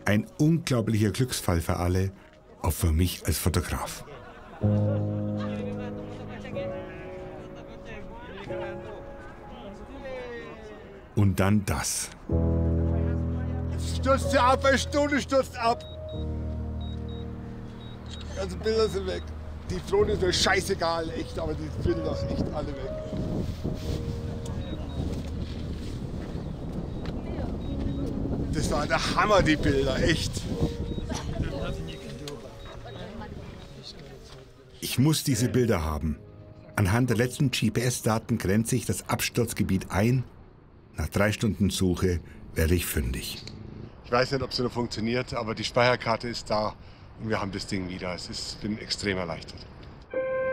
Ein unglaublicher Glücksfall für alle, auch für mich als Fotograf. Und dann das. Stürzt sie ab, eine Stunde stürzt ab. Die ganzen Bilder sind weg. Die Drohne ist mir scheißegal, echt, aber die Bilder sind echt alle weg. Das war der Hammer, die Bilder, echt. Ich muss diese Bilder haben. Anhand der letzten GPS-Daten grenze ich das Absturzgebiet ein. Nach 3 Stunden Suche werde ich fündig. Ich weiß nicht, ob es noch funktioniert, aber die Speicherkarte ist da und wir haben das Ding wieder. Ich bin extrem erleichtert.